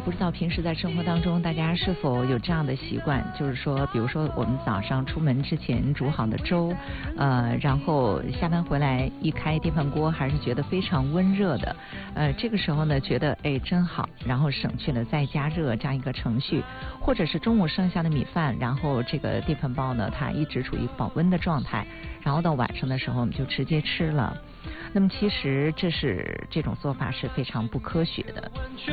不知道平时在生活当中大家是否有这样的习惯，就是说比如说我们早上出门之前煮好的粥，然后下班回来一开电饭锅还是觉得非常温热的，这个时候呢觉得哎真好，然后省去了再加热这样一个程序，或者是中午剩下的米饭，然后这个电饭煲呢它一直处于保温的状态，然后到晚上的时候我们就直接吃了。那么其实这种做法是非常不科学的。